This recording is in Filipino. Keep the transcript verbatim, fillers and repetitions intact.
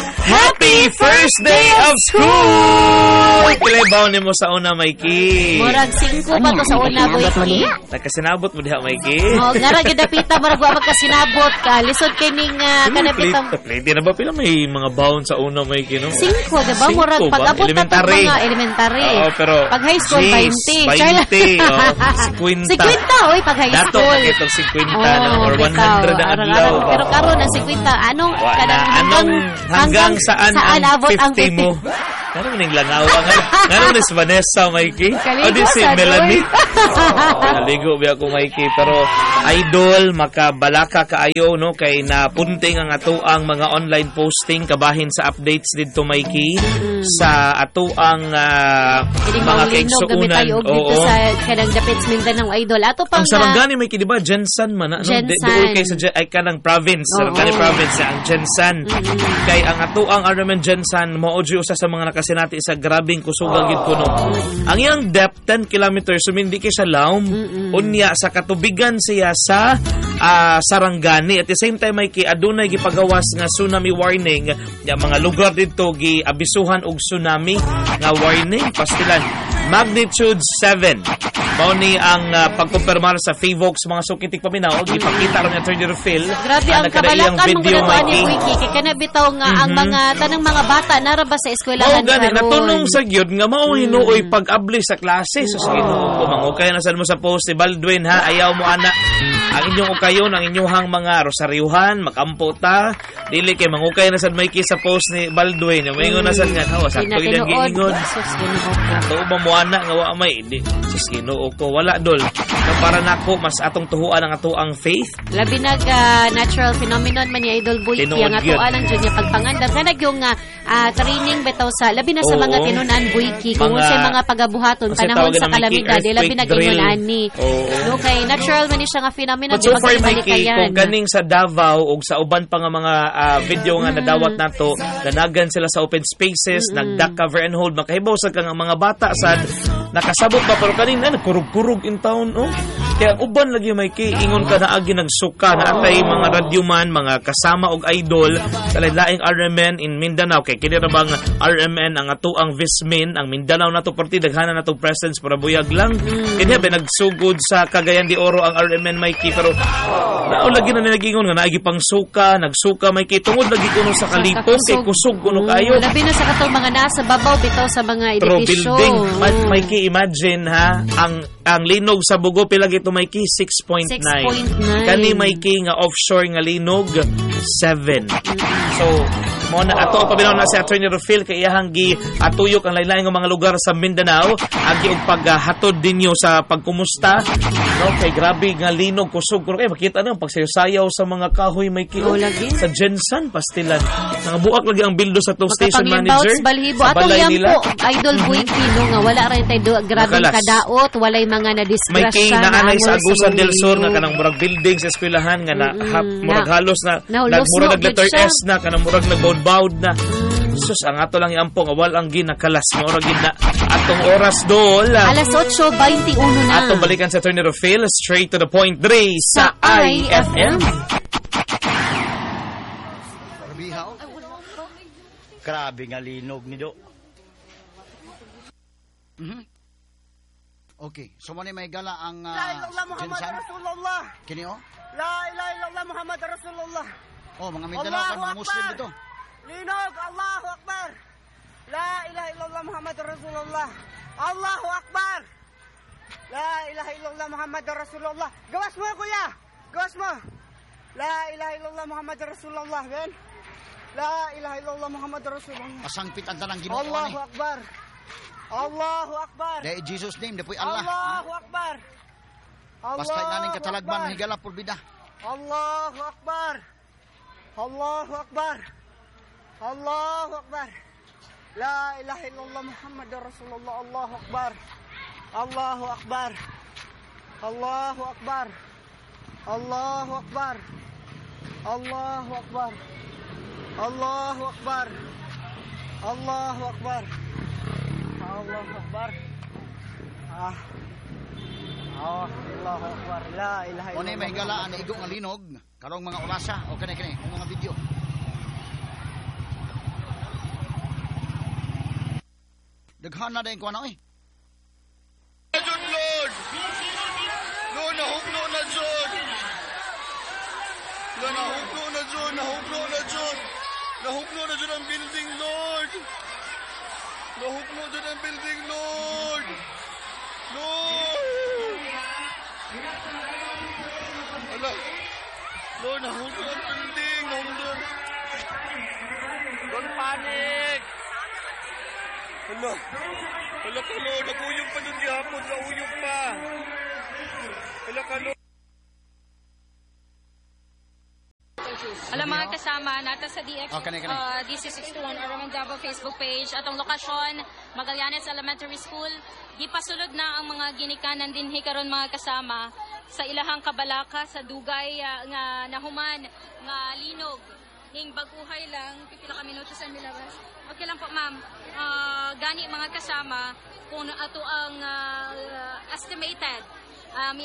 Happy first day of school! Kilabaw ni mo sa una, Mikey. Murag singko pa to sa una, Boyki. Nakasinabot mo diha, Mikey. Oh, ngara gidapita murag wa magkasinabot ka. Lisod kining uh, kanapitang. Plate na ba pila may mga baon sa una, Mikey, no? Singko, diba? Murag pag-abot na to mga elementary. Oo, pero pag high school, twenty. twenty. Oh, fifty. fifty, oy, pag high Dato school. Dato itong fifty oh, no, or one hundred na adlaw. Pero karon ang fifty, anong kanang hanggang hanggang saan, saan ang fifty mo? Ano ning langaw nga? Ngano ni Vanessa, Mikey? O di si Melanie? Naligo biya ko, Mikey. Pero idol, makabalaka kaayo, no? Kay napunting ang atoang mga online posting kabahin sa updates dito, Mikey. Mm. Sa atoang uh, mga kaigsuunan. Oo. Sa kanang dapits Mindanao, idol. Ato pang ang Sarangani, Mikey, di ba? Jensan man. No? Doon kay sa ay kanang province. Sarangani province, ang Jensan. Mm-hmm. Kay ang atoang Armen Jensan, maudyo usa sa mga nakasinati sa grabing kusugal gid kuno. Ang iyang depth ten kilometers sumindi kay sa Laom. Unya sa katubigan siya sa uh, Sarangani. At the same time may ki adunay gipagawas nga tsunami warning. Ya mga lugar dito gi abisuhan og tsunami nga warning pastilan. Magnitude seven. Mao ni ang uh, pagkumpirmar sa Favox mga sukitik paminaw og ipakita ron ni Attorney Rufil. Grabe ang kabalakan mong ginagawa ni Wiki kay kana bitaw nga mm-hmm. ang mga tanang mga bata nara ba sa eskwelahan karon. Mao natunong sa gyud nga mao hinuoy mm. pag-abli sa klase so sa Ginoo ko mangukay na sad mo sa post ni Baldwin ha ayaw mo ana ang inyong ukayon ang inyong mga rosaryuhan makampo ta dili kay mangukay na sad may sa post ni Baldwin yung ingon na sad nga hawa sakto ilang giingon sus Ginoo ko ba mo ana nga wa may di sus Ginoo ko wala dol so, para nako mas atong tuhuan ang ato ang faith labi nag uh, natural phenomenon man ni Idol Boy ang ato alang jud niya pagpangandam kana yung uh, uh, training bitaw sa labi na sa Oo. mga tinunan Boyki kung sa mga pagabuhaton panahon sa kalamidad labi na gingon ani no kay natural man ni siya nga phenomenon but so far Mikey kung ganing sa Davao ug sa uban pa nga mga uh, video nga nadawat nato ganagan sila sa open spaces mm-hmm. nagdak cover and hold makahibaw sa kang mga bata sad nakasabot pa pero kanina nagkurug-kurug in town oh kaya uban lagi Mikey ingon ka na agi nagsuka na atay mga radyoman mga kasama og idol sa lain-laing R M N in Mindanao kay kini ra bang R M N ang ato ang Vismin ang Mindanao nato party daghana nato presence para buyag lang mm. kini ba nagsugod sa Cagayan de Oro ang R M N Mikey pero nao lagi na nagingon nga naagi pang suka nagsuka Mikey tungod lagi kuno sa kalipong kay kusog kuno kayo labi na sa katong mga nasa babaw bitaw sa mga edifisyo building Mikey imagine ha ang ang linog sa Bugo pila gito Mikey six point nine kani Mikey nga offshore nga linog seven so mo na ato pabinaw na si Attorney Rufil kay iyahang gi atuyok ang lain-lain nga mga lugar sa Mindanao agi og paghatod dinyo sa pagkumusta no kay grabe nga linog kusog kuno kay makita na pagsayaw sa mga kahoy may kiyo sa Jensan pastilan nga buak lagi ang bildo sa to station manager balhibo atong yampo Idol Boyki no nga wala ra tay grabe kadaot walay mga na disgrasya may kay naanay sa Agusan del Sur nga kanang murag building sa eskwelahan nga na murag halos na nagmurag letter S na kanang murag nag bawd na. Sus, ang ato lang iampong awal ang ginakalas mo ra gid na atong oras dol. Alas eight twenty-one na. Atong balikan sa Attorney Rufil straight to the point three sa I F M. Grabe nga linog ni do. Mhm. Okay, so mo may gala ang uh, La ilaha Muhammad Rasulullah. Kini oh? La ilaha illallah Muhammad Rasulullah. Oh, mga Mindanao kan mga Muslim dito. Linog, Allahu Akbar. La ilaha illallah Muhammad Rasulullah. Allahu Akbar. La ilaha illallah Muhammad Rasulullah. Gawas mo kuya. Gawas mo. La ilaha illallah Muhammad Rasulullah, ben. La ilaha illallah Muhammad Rasulullah. Pasangpit ang tanang Ginoo ni. Allahu Akbar. Allahu Akbar. Dahil Jesus name, dapoy Allah. Allahu Akbar. Basta naning katalagban higala purbida. Allahu Akbar. Allahu Akbar. Allahu Akbar. La ilaha illallah Muhammad Rasulullah. Allahu Akbar. Allahu Akbar. Allahu Akbar. Allahu Akbar. Allahu Akbar. Allahu Akbar. Allahu Akbar. Allahu Akbar. Ah. Oh, Allahu Akbar. La ilaha illallah. Oni may galaan na igo nga linog karong mga orasa o kani kani mga video. Daghan na din ko ano eh. Jud Lord. Lord, nahugno na Jud. Lord, nahugno na Jud, nahugno na Jud. Nahugno na Jud ang building, Lord. Nahugno Jud ang building, Lord. Lord. Ala. Lord, nahugno ang building, nahugno. Don't panic. Hala. Hala ka, Lord. Nag-uyog pa doon gihapon. Nag-uyog pa. Hala ka, Lord. Alam mga kasama, nata sa D X, Oh, kanay, kanay. uh, D C sixty-one Araman Davao Facebook page. Atong lokasyon, Magallanes Elementary School. Gipasulod na ang mga ginikanan dinhi karon mga kasama sa ilahang kabalaka sa dugay uh, nga nahuman nga linog. Ning baguhay lang, pipila ka minuto sa milabas. Okay lang po, ma'am. Uh, gani mga kasama kung ato ang uh, estimated um,